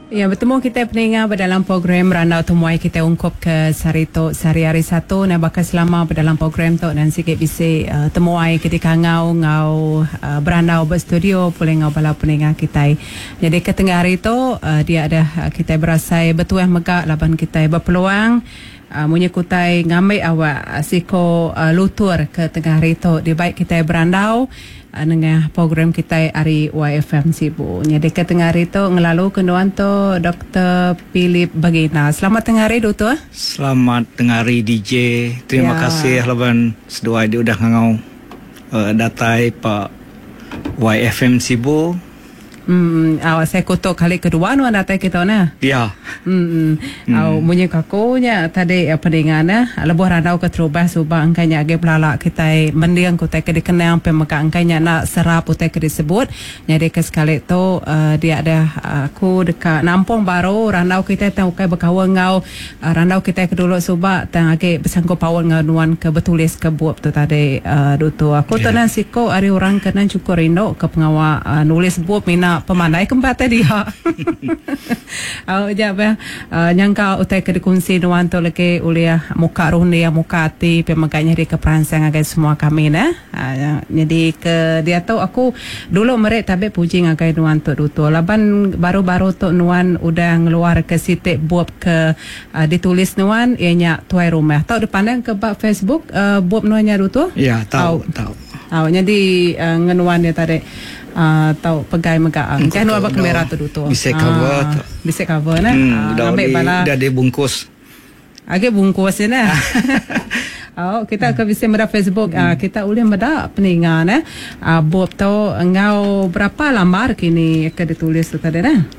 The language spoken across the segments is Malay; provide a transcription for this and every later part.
Ya, bertemu kita pendengar dalam program Randau Temuai kita ungkup ke Sarito Sehari-Hari Satu. Nah, bakal selama dalam program tu dan sikit bisa temuai ketika ngau berandau berstudio boleh ngau bala pendengar kita. Jadi ke tengah hari tu dia ada kita berasa betul megak laban kita berpeluang menyekutai ngambil awak siko lutur ke tengah hari tu di baik kita berandau dengan program kita hari YFM Sibu. Jadi ke tengah hari tu ngelalu kenduan tu Dr. Philip Bagina. Selamat tengah hari Doktor. Selamat tengah hari DJ. Terima kasih laban seduai dia udah ngau datai Pak YFM Sibu. Awak saya kutuk kali kedua nu datai kita na. Ya. Aw munyi kakunya tadi pendengar na lebuh randau ke terubah subah angkanya age pelala kita mendiang kutai ke dikenang pemeka angkanya nak serap utai ke disebut. Jadi ke sekali tu dia ada aku dekat Nampung Baru randau kita tang ukai berkawan ngau randau kita ke dulu subah tang age bersangko pawon nganuan ke betulis ke buat tu tadi dutu aku tu nan siko ari orang kena cukup rindo ke pengawa nulis buat mina pemandai kempat tadi ha. Jap nyangka utai ke dikunci nuan tu lagi uliah muka rundi yang muka hati pemakainya di keperansang agai semua kami nah. Jadi ke dia tahu aku dulu mereka tabe puji agai nuan tu dutu laban baru-baru tu nuan udah ngeluar ke sitik buat ke ditulis nuan ianya tuai rumah. Tahu dipandang ke bak Facebook buat nuannya dutu? Ya, tahu. Jadi ngenuan dia tadi tahu pegai megaang. Jangan lupa kamera tu dutu. Bisa cover tu. Bisa cover nah. Ambil bala. Dah dibungkus. Agak bungkus nah. Kita ke bisa meda Facebook. Kita ulih meda peningan nah. Bob tu engau berapa lambar kini ke ditulis tu tadi nah?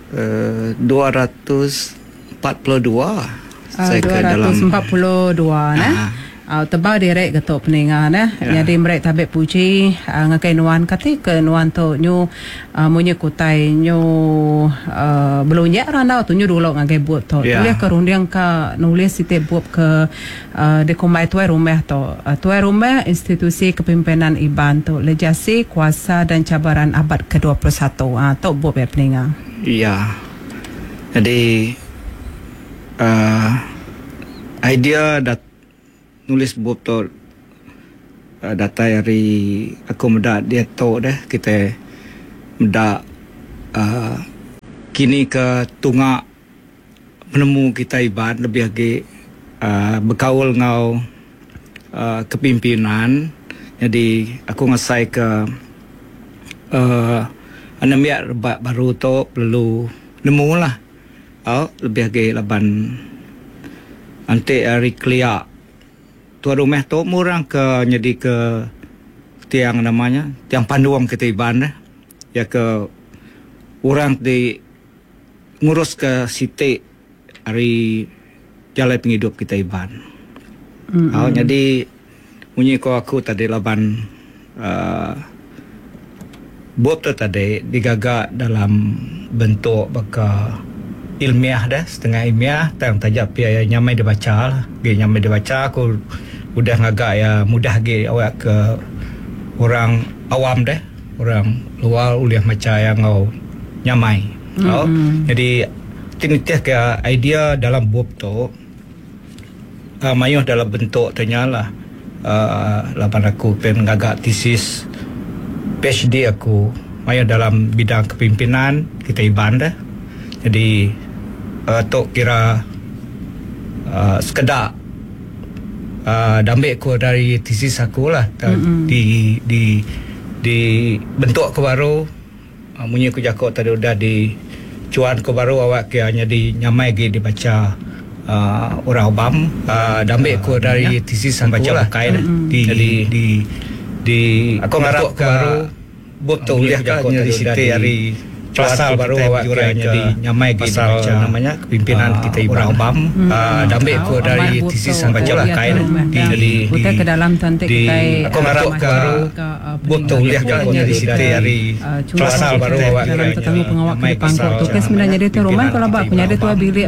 242. Saya ke dalam 242 nah. Tebal direct ketuk peningan jadi mereka tabik puji ngakai nuan kati ke nuan tu nyu munye kutai nyu belunyak randau tu nyu dulu ngakai buat tu tulis ke rundiang ka nulis sitik buat ke dekombai tuai rumah tu tuai rumah institusi kepimpinan IBAN tu legasi kuasa dan cabaran abad ke-21 tu buat peningan. Ya. Jadi idea nulis buku tu data hari aku mendak dia tahu dah kita mendak kini ke tunggak menemu kita IBAN lebih lagi berkaul ngau kepimpinan. Jadi aku ngasai ke anamiat baru tu perlu nemu lah lebih lagi laban nanti hari clear tuan rumah tu murang ke jadi ke tiang namanya tiang panduang kita IBAN ya ke orang di ngurus ke sitik hari jalan penghidup kita IBAN. Jadi bunyi ko aku tadi laban buat tu tadi digagak dalam bentuk baka ilmiah dah setengah ilmiah tang tajak pia nyamai dibaca lah. Nyamai dibaca aku udah ngagak ya mudah ge awak ke orang awam dah orang luar uliah macam yang ngau nyamai. Jadi tinitih ke idea dalam buku tu mayuh dalam bentuk ternyala lapan aku pen ngagak tesis PhD aku mayuh dalam bidang kepimpinan kita IBAN dah. Jadi tok kira sekedar dambil aku dari tesis aku lah di bentuk ke baru munyi aku jakok tadi udah di cuan ke baru awak ke hanya di nyamai lagi dibaca orang awam dambil aku dari tesis aku baca lah jadi di aku ngarap ke baru botol lihat jakok tadi situ hari pasal baru awak kira jadi nyamai pasal namanya kepimpinan kita IBAN dambil ko dari tesis sampai baca lah kain jadi kita ke dalam tantik kita aku ngarap ke botol lihat jakok di situ hari pasal baru awak kira tetamu pengawak ke depan tu kes sebenarnya dia tu rumah kalau bak punya dia tu bilik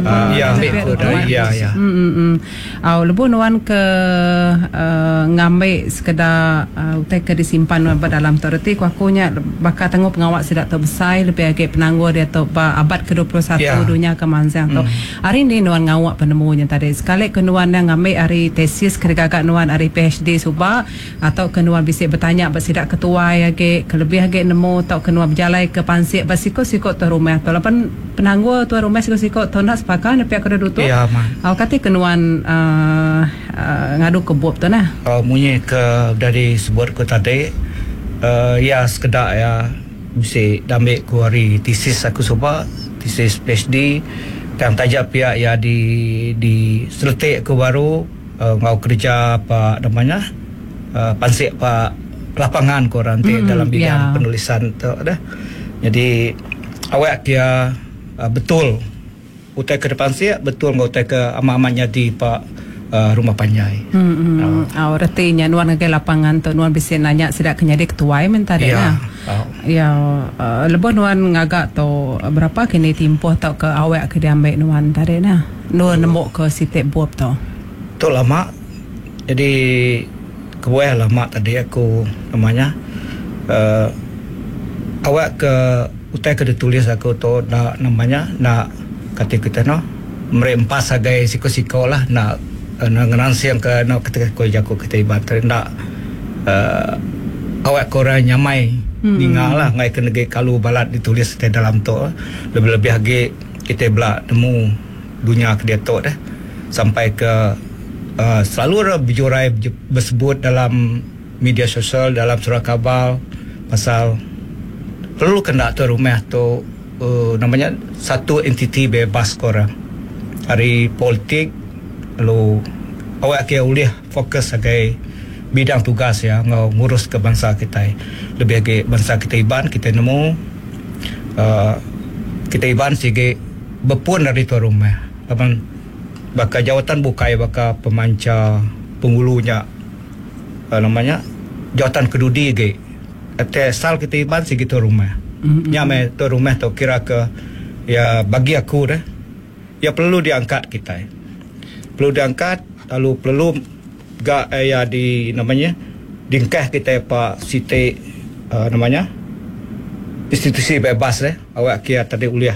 lebu nuan ke ngambil sekedar utai ke disimpan dalam tu reti aku nya bakal tengok pengawak sedak terbesar lebih ke penangguh dia tu abad ke-21 dunia kemanzian tu. Hari ni nuan ngawak penemunya tadi. Sekali kenuan yang ngambil hari tesis kerja nuan hari PhD subah atau kenuan bisa bertanya bersidak ketua ya ke kelebih ke nemu atau kenuan berjalan ke pansik bersiko-siko tu rumah tu. Lepas penangguh tu rumah siko-siko tu nak sepakat ni pihak kedua tu. Ya, man. Awak kata kenuan ngadu ke buat tu nah. Munyi ke dari sebut ke tadi ya sekedar ya bisa ambil ku hari tesis aku cuba tesis PhD yang tajak pihak ya di seletik aku baru ngau kerja apa namanya pansik pak lapangan korang dalam bidang penulisan tu dah. Jadi awak dia betul utai ke depan siap betul ngau utai ke amat-amatnya di pak rumah panjai. Artinya nuan ke lapangan tu nuan bisa nanya sedak kenyadi ketua minta dia nah. Ya lebih nuan ngagak tu berapa kini timpoh tau ke awak ke diambil nuan tadi nah. Nuan nemu ke sitik buat tu. Tu lama. Jadi kebuah lama tadi aku namanya awak ke utai ke ditulis aku tu nak namanya nak kata kita no merempas sebagai siko-siko lah nak ngenang siang ke nak ketika kau jago kita ibarat nak awak korang nyamai ningal lah ngai kena kalau balat ditulis di dalam tu lebih-lebih lagi kita belak temu dunia ke dia tu dah sampai ke selalu berjurai bersebut dalam media sosial dalam surat khabar pasal perlu kena tu rumah tu namanya satu entiti bebas korang hari politik lalu awak kaya boleh fokus sebagai bidang tugas ya ngurus ke bangsa kita lebih lagi bangsa kita iban kita nemu kita iban sebagai berpun dari tu rumah bakal jawatan bukai bakal pemancar penghulunya namanya jawatan kedudi ke asal kita iban sebagai tu rumah nyamai tu rumah tu kira ke ya bagi aku dah ya perlu diangkat kita perlu diangkat lalu perlu gak ya di namanya dingkah kita pak siti namanya institusi bebas awak kira tadi uliah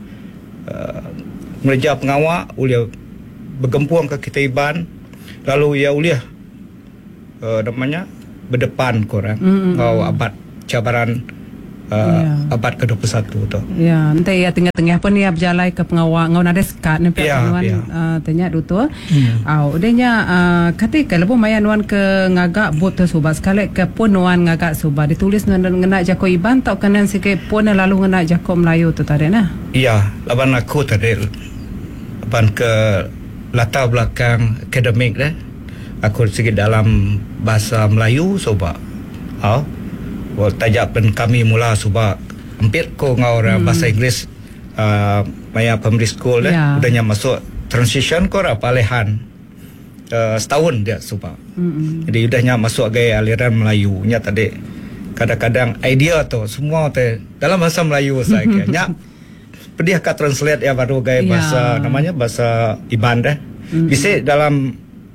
mereja pengawak uliah bergempuang ke kita iban lalu ya uliah namanya berdepan korang abad cabaran abad ke-21 tu. Ya, nanti ya tengah-tengah pun ya berjalan ke pengawal ngau nada sekat ni nuan tanya tu. Udahnya ketika lepo mayan nuan ke ngagak bot tu subah sekali ke pun nuan ngagak subah ditulis nuan ngena jako iban tau kanan sikit pun lalu ngena jako Melayu tu tadi nah. Iya, laban aku tadi laban ke latar belakang akademik aku sikit dalam bahasa Melayu subah. Tajak pen kami mula subak hampir ko ngau bahasa Inggeris maya primary school udahnya masuk transition ko palehan setahun dia subak jadi udahnya masuk gaya aliran Melayu nya tadi kadang-kadang idea tu semua tu dalam bahasa Melayu saya nya pedih ka translate ya baru gaya bahasa namanya bahasa Iban bisa dalam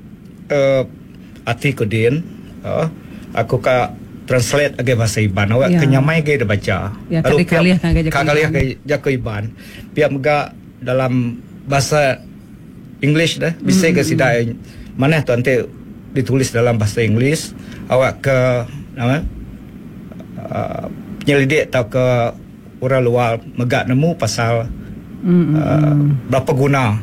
arti kodin aku ka translate agai bahasa Iban awak kenyamai gai dah baca lalu kaliah jako Iban pihak mega dalam bahasa English bisa ke sidai mana tu nanti ditulis dalam bahasa Inggeris awak ke penyelidik atau ke orang luar mega nemu pasal berapa guna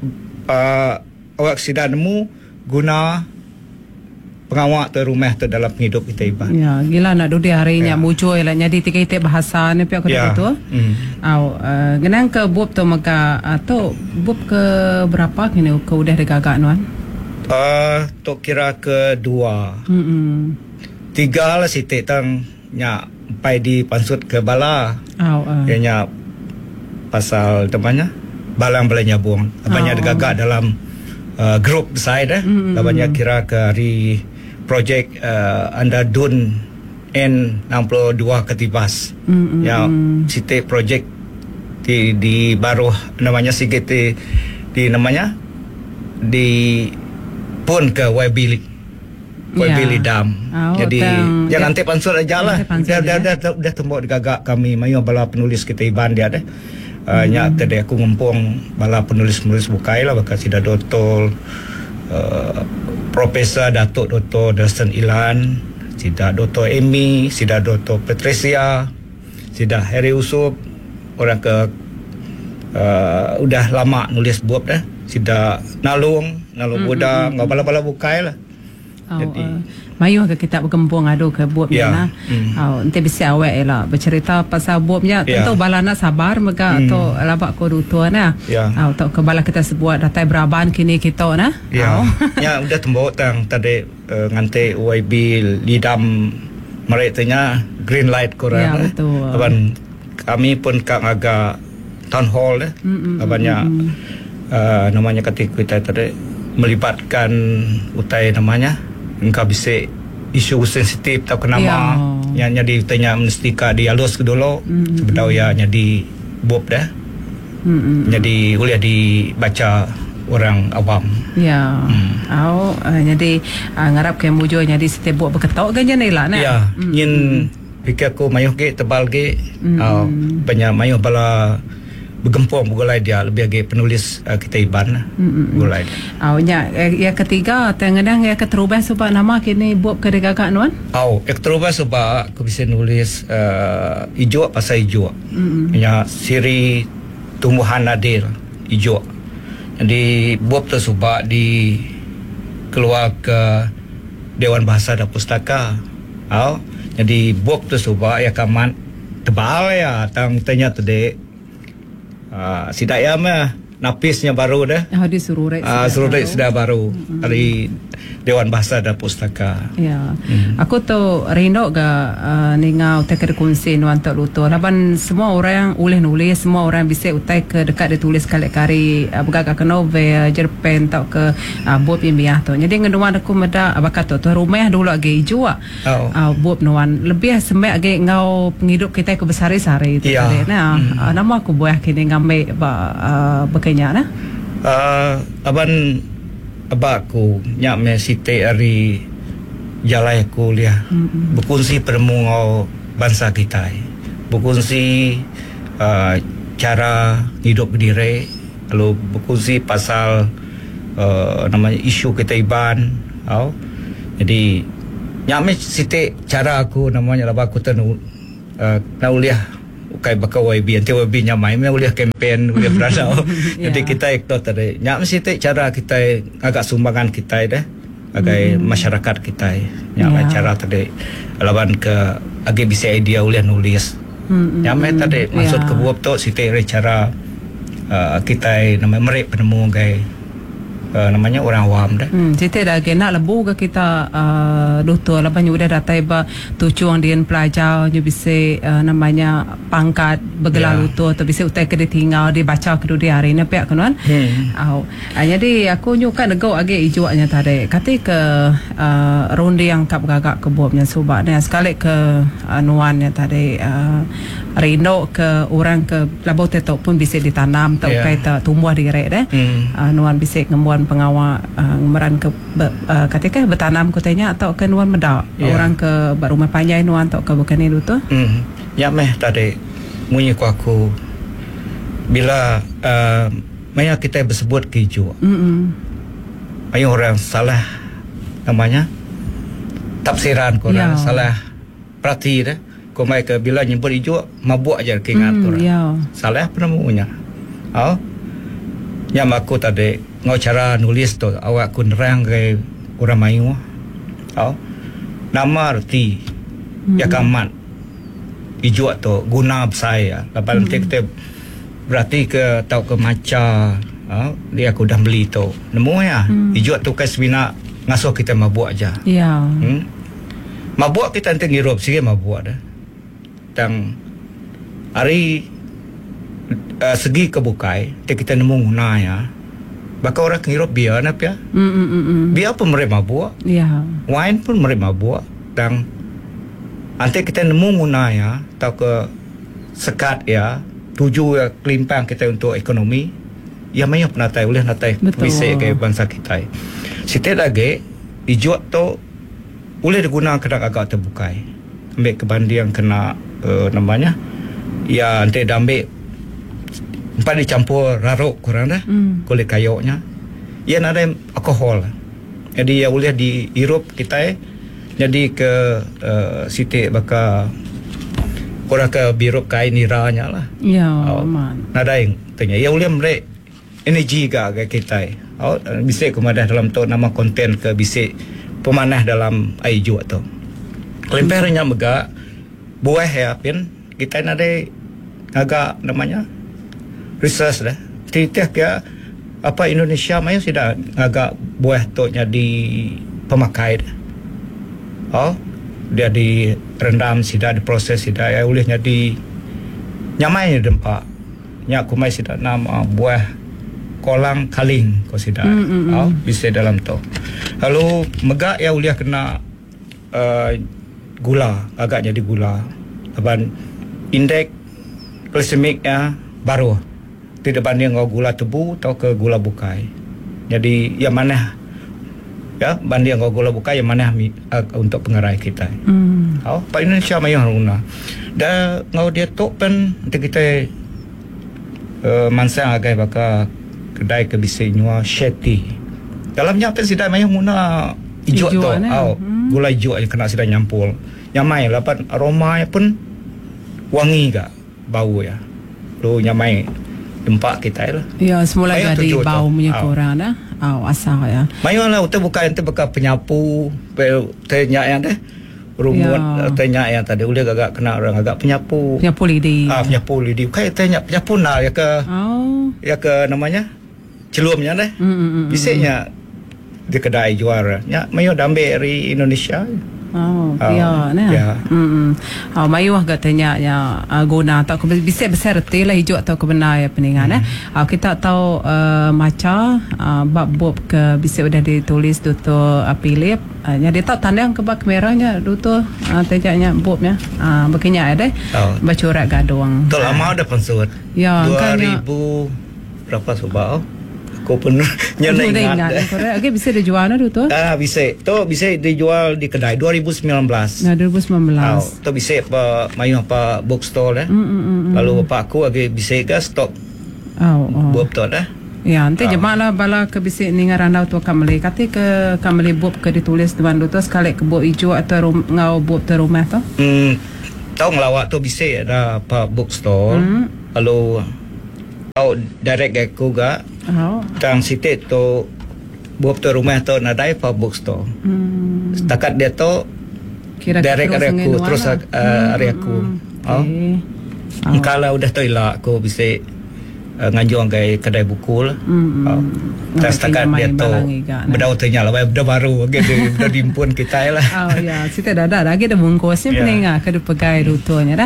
awak sidai nemu guna pengawak tu rumah tu dalam hidup kita iban. Ya, gila nak duduk harinya muncul lah jadi tiga-tiga bahasa ni pihak kedua tu. Genang ke bub tu maka atau bub ke berapa kini ke udah digagak nuan? Tu kira kedua. Tiga lah sitik tang nya pai di pansut ke bala. Nya pasal namanya balang balanya buang. Banyak digagak dalam grup besar banyak kira ke hari projek anda dun N62 ketibas sitik projek di baru namanya sikit di namanya di pun ke Webili YB Lidam. Jadi jangan nanti pansur aja lah. Dah tembok digagak kami mayu bala penulis kita Iban dia deh. Nya tadi aku ngumpung bala penulis-penulis bukai lah bakal sida Dr. Profesor Datuk Dr. Dastan Ilan, sida Dr. Amy, sida Dr. Patricia, sida Harry Usop, orang ke udah lama nulis buat dah. Sida Nalung Buda, ngau bala-bala bukai lah. Jadi mayu ke kita bergembung adu ke buatnya nah. Nanti bisa awak lah bercerita pasal buatnya. Tentu bala nak sabar mega atau labak ko dutua nah. Atau ke bala kita sebuat datai beraban kini kita nah. Ya udah tembok tang tadi ngante YB Lidam meretanya green light korang. Ya betul. Aban kami pun kang agak town hall deh. Abannya namanya ketika kita tadi melibatkan utai namanya engkau bisa isu sensitif tak kenama yang jadi tanya menstika di alus ke dulu sebenarnya jadi bob dah jadi boleh dibaca orang awam jadi ngarap ke mujo jadi setiap buat berketok kan lah nah yin fikir aku mayuh ke tebal ke banyak mayuh bala bergempung gulai dia lebih lagi penulis kita Iban gulai nya yang ketiga tengah yang keterubah sebab nama kini buat kedegagak nuan keterubah sebab aku bisa nulis hijau pasal hijau nya siri tumbuhan nadir hijau jadi buat tu sebab di keluar ke Dewan Bahasa dan Pustaka jadi buat tu sebab ya kaman tebal ya tanya tadi sidaya mah napisnya baru dah. Di suruh sudah baru dari Dewan Bahasa dan Pustaka. Ya. Aku tu rindu ga ningau tekad kunci nuan tok luto. Laban semua orang boleh nulis, semua orang bisa utai ke dekat dia tulis kali-kali bergagak ke novel, jerpen tok ke buat ilmiah tu. Jadi ngenuan aku meda abakat tu rumah dulu lagi hijau. Buat nuan lebih semek lagi ngau penghidup kita ke besar-besar itu. Nah, nama aku buah kini ngambil bekenya nah. Abakku nyak me site ari jalai kuliah berkongsi permungau bangsa kita berkongsi cara hidup berdiri lalu berkongsi pasal namanya isu kita Iban jadi nyak me site cara aku namanya labak aku tenu nauliah kai bakal YB nanti YB nyamai boleh kempen boleh beranau jadi kita itu tadi nyak mesti cara kita agak sumbangan kita deh agak masyarakat kita nyak cara tadi lawan ke agak bisa idea boleh nulis nyak tadi maksud ke buat tu siti cara kita namanya mereka penemu gay namanya orang awam dah. Kita dah kena lebu ke kita doktor lah banyak udah datai ba tujuan dia pelajar je bisa namanya pangkat bergelar luto atau bisa utai ke dia tinggal dia baca ke dia hari ni pihak kan. Jadi aku nyuka negau age ijuanya tadi. Kata ke ronde yang kap gagak ke buatnya sebab ni sekali ke nuannya tadi rino ke orang ke labau tetok pun bisa ditanam atau kait tumbuh direk deh. Nuan bisa ngembuan pengawal meran ke ketika bertanam kutanya atau ke nuan medak orang ke rumah panjai nuan atau ke bukan itu tu ya meh tadi munyi ku aku bila maya kita bersebut ke hijau ayo orang salah namanya tafsiran korang salah perhati dah kau mai ke bila nyebut hijau mabuk aja keingat korang salah penemunya yang aku tadi ngau cara nulis tu awak ku nerang ke orang mayu nama arti ya kamat hijau tu guna saya lepas nanti kita berarti ke tahu ke maca dia aku dah beli tu nemu ya hijau tu kan sebenarnya ngasuh kita mabuk aja mabuk kita nanti ngirup sikit mabuk dah tang hari segi kebukai kita nemu guna ya bakal orang ngirup biar nap ya biar pun mereka mabuk wine pun mereka mabuk dan nanti kita nemu guna ya tahu ke sekat ya tuju ya kelimpang kita untuk ekonomi ya banyak natai boleh natai bisa ke bangsa kita setiap lagi hijau tu boleh digunakan kena agak terbukai. Ambil kebandi yang kena namanya ya nanti dah ambil empat dicampur raruk kurang dah kulit kayunya. Ia ada alkohol. Jadi ia boleh dihirup kita jadi ke sitik bakal kurang ke birup kain niranya lah. Ya, nada yang tanya. Ia boleh merek energi ke kita. Bisik kumadah dalam tu nama konten ke bisik pemanah dalam air juat tu. Lempernya megak buah ya pin kita ada agak namanya research dah. Titik ya apa Indonesia mayu sudah agak buah tu jadi pemakai dah. Dia direndam sudah diproses sudah ya boleh jadi nyamai dempak. Nya kumai sudah nama buah kolang kaling kau sudah. Bisa dalam tu. Lalu megak ya boleh kena gula, agak jadi gula. Aban indeks glikemiknya baru. Tidak banding kau gula tebu atau ke gula bukai. Jadi yang mana ya banding kau gula bukai yang mana untuk pengerai kita. Pak Indonesia mayu haruna. Dan ngau dia tok pen kita mansang agai baka kedai ke bisa nyua shetty. Dalamnya apa sidai mayu guna hijau tu. Gula hijau yang kena sidai nyampul. Nyamai lapan aroma pun wangi gak bau ya. Lu nyamai tempat kita lah. Ya, semula dari bau punya korang dah. Asal ya. Mayu lah tu bukan tu bekas penyapu, tanya yang deh. Rumput tanya yang tadi boleh agak kena orang agak penyapu. Penyapu lidi. Penyapu lidi. Kayak tanya penyapu nak ya ke. Ya ke namanya celumnya deh. Biasanya di kedai juara. Ya, mayu dah ambil dari Indonesia. Ya, nah. Ya. Mayu agak tanya ya guna atau bisa besar reti lah hijau atau kebenar ya peningan kita tahu maca bab ke bisa udah ditulis Dr. Philip nya dia tahu tanda yang kebak merahnya Dr. Tejanya bobnya begini ada bacurat gadong. Tu lama dah pensut. Ya, 2000 berapa subau? Kau pun nyana ingat. Okey bisa dijual na tu? Bisa. Tu bisa dijual di kedai 2019. Nah, 2019. Tu bisa mayu apa bookstore lalu bapak aku lagi bisa ke stok. Buat tu dah. Ya, nanti jemalah bala ke bisa ningar randau tu kamali. Kati ke kamali buat ke ditulis tuan tu sekali ke buat hijau atau ngau buat tu rumah tu? Tahu ngelawak tu bisa ada apa bookstore. Lalu tahu direct aku ga. Tang sitik tu buat tu rumah tu nadai pa bookstore. Setakat dia tu direct aku terus area aku. Kalau udah tu ilah aku bisa ngajuang ke kedai buku lah. Setakat dia tu berdau tanya lah benda baru benda dimpun kita lah. Ya, kita dah lagi dah bungkusnya peninga ke pegai rutunya dah.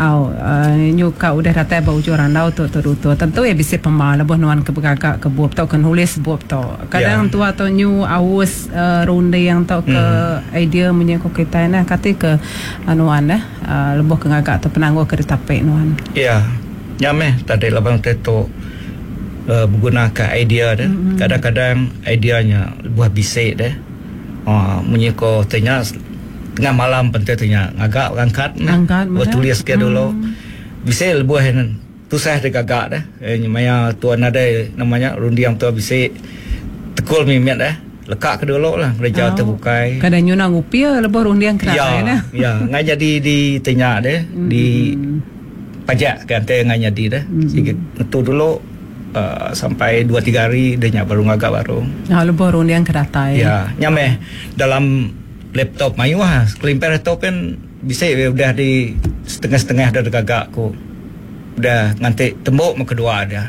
Nyuka udah datang bau joran lau tu rutu. Tentu ya bisa pemal boh nuan ke begagak ke buat tau kan nulis buat tau. Kadang tua atau new awas ronde yang tau ke idea menyangkut kita nah kata ke anuan dah lebih ke ngagak atau penangguh ke ditapik nuan. Ya. Nyameh tadi labang teto menggunakan idea dah. Kadang-kadang ideanya buah bisik dah. Menyiko tanya tengah malam pentetnya agak angkat buat tulis ke dulu. Bisik buah tusah degagak dah. Maya tuan ada namanya rundiang tu bisik tekul mimet dah. Lekak ke dulu lah kerja terbukai. Kadang nyunang upia lebih rundiang kerana. Ya, ngai jadi di tanya dah di pajak kan tengah jadi dah. Itu dulu sampai 2-3 hari dia baru ngagak baru. Lebih rundiang kedatai. Ya, nyameh dalam laptop mayu kelimper laptop kan bisa udah di setengah-setengah dah gagak aku. Udah nganti tembok mau kedua ada.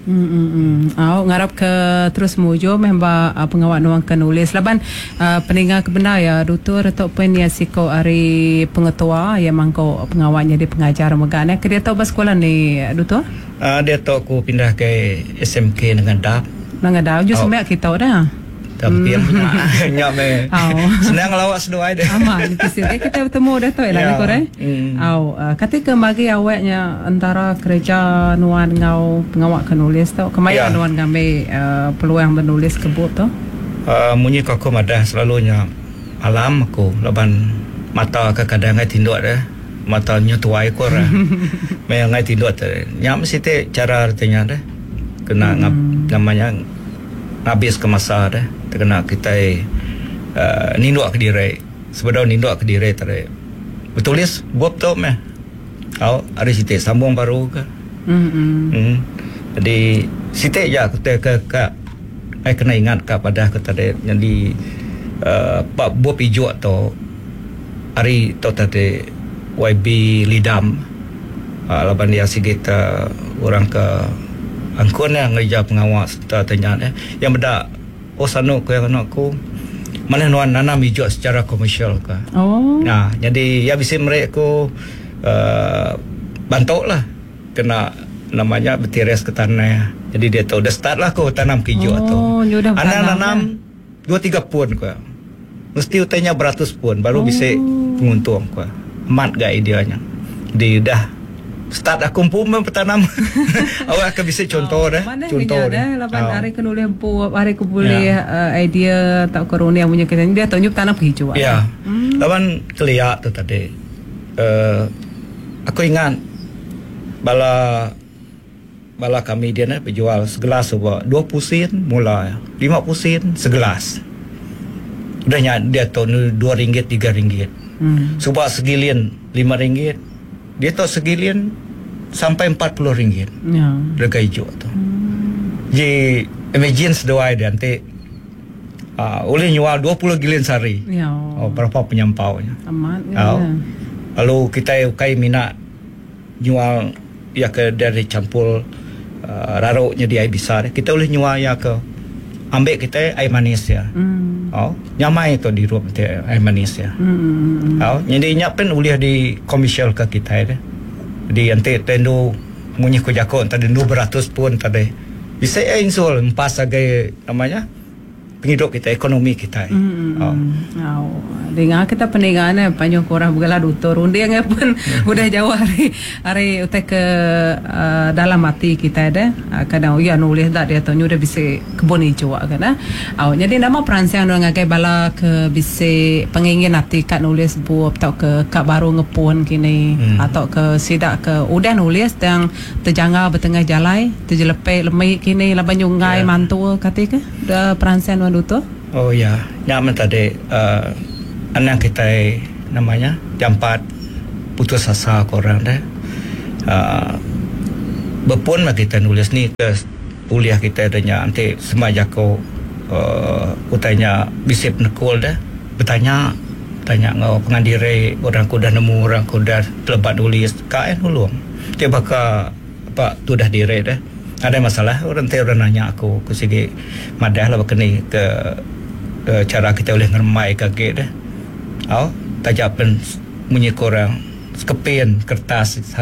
Ngarap ke terus mujo memang pengawal nuang ke nulis laban peninggal kebenar ya Dutur atau pun ya siko ari pengetua ya mangko pengawalnya di pengajar megane ke dia tahu bas sekolah ni Dutur dia tahu aku pindah ke SMK dengan DAP sampai kita dah tapi nyame senang lawak sedua ide aman kita bertemu dah tahu lah korang ketika bagi awaknya antara kerja nuan ngau pengawak penulis tau kemaya nuan ngambil peluang menulis kebut tu munyi aku madah selalunya alam aku laban mata kadang ngai tinduk dah mata nyetuai ko ra mai ngai tinduk te nyam site cara artinya dah kena namanya ngabis ke masa dah terkena kita ninduk ke diri sebab ninduk ke diri tadi betulis buat tu meh kau ada site sambung baru ke jadi site ya kita ke ai kena ingat kepada kita jadi pak buat hijau atau hari tu tadi YB Lidam laban dia sikit orang ke angkun yang ngerja pengawas tanya yang benda sanu ke yang aku mana nuan nanam hijau secara komersial ke nah jadi ya bisa mereka bantu lah kena namanya bertiris ke tanah jadi dia tahu dah start lah aku tanam hijau tu anak nanam 2-3 pun ke mesti utainya beratus pun baru bisa penguntung ke mat gak ideanya dia dah start aku pun bertanam awak akan bisa contoh dah contoh dah lapan hari kan boleh buat hari aku boleh idea tak korona yang punya kita dia tunjuk tanam hijau ya lawan keliak tu tadi aku ingat bala kami dia nak berjual segelas sebab 20 sen mula 50 sen segelas udahnya dia tu RM2 RM3 sebab segilian RM5 dia tu segilian sampai RM40 harga hijau tu jadi imagine sedoai dia nanti boleh jual 20 gilian sehari berapa penyampaunya amat lalu kita ukai minat jual ya ke dari campur raruknya di air besar kita boleh jual ya ke ambil kita air manis ya nyamai tu di rumah air manis ya jadi nyapen boleh di komersial ke kita jadi nanti tendu munyi ko jakon tadi 200 pun tadi bisa insul empas sebagai namanya penghidup kita ekonomi kita dengar kita peninggalan panjang korang bergelar dutur undi yang pun udah jauh hari utai ke dalam hati kita ada kadang ya nulis dah dia tahu udah bisa kebun hijau kan jadi nama perancang orang ngagai bala ke bisa pengingin hati kat nulis buat atau ke kak baru ngepun kini atau ke sidak ke udah nulis yang terjangga bertengah jalai terjelepek lemai kini laban nyungai mantu katika dah perancang orang dutur ya nyaman tadi anak kita namanya jampat putus asa korang dah berpun kita nulis ni ke kuliah kita adanya nanti semajak ko utanya bisip nekul dah bertanya ngau pengandiri orang kuda nemu orang kuda terlebat nulis kain ulung dia bakal apa tu dah dire dah ada masalah orang nanya aku segi madah lah berkeni ke cara kita boleh ngermai kaget dah tajak pen munyi korang sekepin kertas